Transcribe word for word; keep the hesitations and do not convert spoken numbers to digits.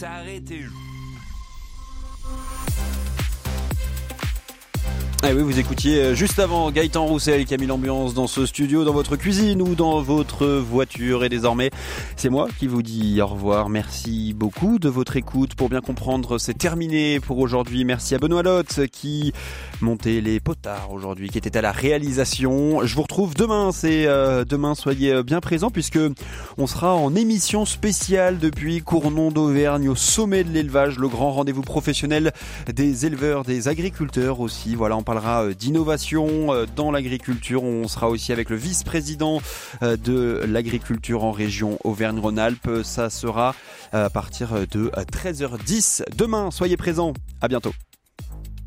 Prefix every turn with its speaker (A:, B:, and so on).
A: s'est arrêté.
B: Eh oui, vous écoutiez juste avant Gaëtan Roussel qui a mis l'ambiance dans ce studio, dans votre cuisine ou dans votre voiture. Et désormais, c'est moi qui vous dis au revoir. Merci beaucoup de votre écoute. Pour bien comprendre, c'est terminé pour aujourd'hui. Merci à Benoît Lotte qui montait les potards aujourd'hui, qui était à la réalisation. Je vous retrouve demain. C'est euh, demain, soyez bien présents puisque on sera en émission spéciale depuis Cournon d'Auvergne au sommet de l'élevage, le grand rendez-vous professionnel des éleveurs, des agriculteurs aussi. Voilà, on parlera d'innovation dans l'agriculture. On sera aussi avec le vice-président de l'agriculture en région Auvergne-Rhône-Alpes. Ça sera à partir de treize heures dix demain. Soyez présents. À bientôt.